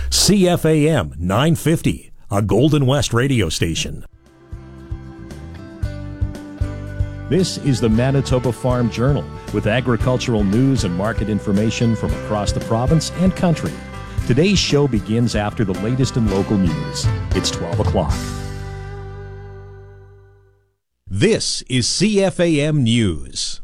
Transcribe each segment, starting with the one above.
CFAM 950, a Golden West radio station. This is the Manitoba Farm Journal with agricultural news and market information from across the province and country. Today's show begins after the latest in local news. It's 12 o'clock. This is CFAM News.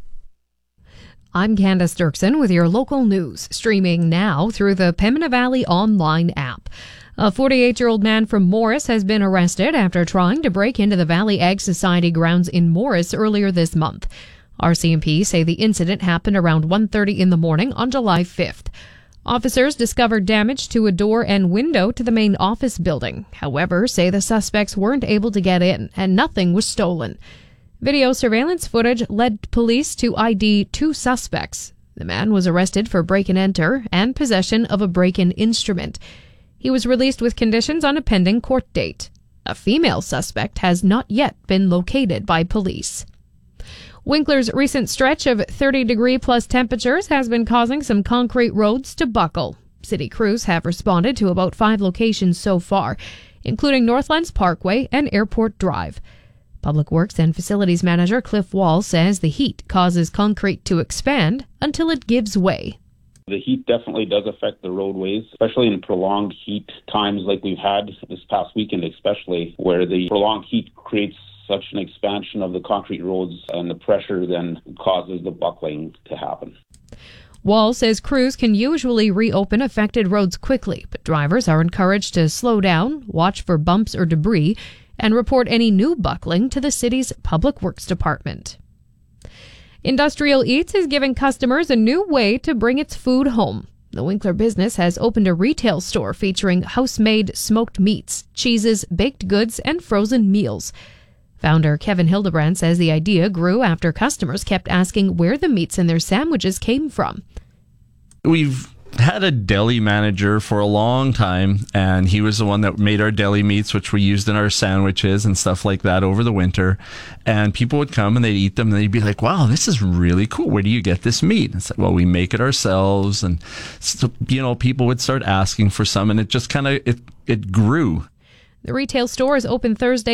I'm Candace Dirksen with your local news, streaming now through the Pembina Valley online app. A 48-year-old man from Morris has been arrested after trying to break into the Valley Ag Society grounds in Morris earlier this month. RCMP say the incident happened around 1:30 in the morning on July 5th. Officers discovered damage to a door and window to the main office building. However, say the suspects weren't able to get in and nothing was stolen. Video surveillance footage led police to ID 2 suspects. The man was arrested for break-and-enter and possession of a break-in instrument. He was released with conditions on a pending court date. A female suspect has not yet been located by police. Winkler's recent stretch of 30-degree-plus temperatures has been causing some concrete roads to buckle. City crews have responded to about 5 locations so far, including Northlands Parkway and Airport Drive. Public Works and Facilities Manager Cliff Wall says the heat causes concrete to expand until it gives way. The heat definitely does affect the roadways, especially in prolonged heat times like we've had this past weekend, especially where the prolonged heat creates such an expansion of the concrete roads and the pressure then causes the buckling to happen. Wall says crews can usually reopen affected roads quickly, but drivers are encouraged to slow down, watch for bumps or debris, and report any new buckling to the city's Public Works Department. Industrial Eats is giving customers a new way to bring its food home. The Winkler business has opened a retail store featuring house-made smoked meats, cheeses, baked goods, and frozen meals. Founder Kevin Hildebrand says the idea grew after customers kept asking where the meats in their sandwiches came from. We've had a deli manager for a long time, and he was the one that made our deli meats, which we used in our sandwiches and stuff like that over the winter. And people would come and they'd eat them and they'd be like, wow, this is really cool. Where do you get this meat? And I said, well, we make it ourselves. And so, people would start asking for some, and it just kind of, it grew. The retail store is open Thursday